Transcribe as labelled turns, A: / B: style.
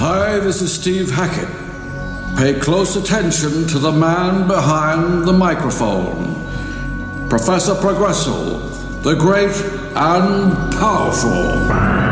A: Hi, this is Steve Hackett. Pay close attention to the man behind the microphone. Professor Progresso, the great and powerful.